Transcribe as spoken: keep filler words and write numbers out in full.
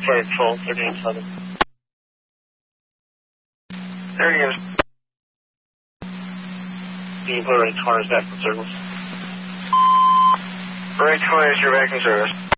Flight Patrol, thirty-eight Southern. There he is. Can you put right twenty back in service? Right twenty is your back in service.